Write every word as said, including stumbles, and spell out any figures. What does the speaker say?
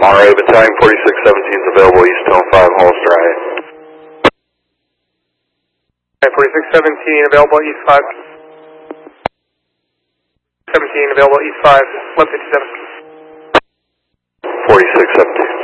R A Battalion forty-six seventeen is available east tunnel five, Hollister I A. Okay, forty-six seventeen available east five. seventeen available east five, left fifty-seven. forty-six seventeen.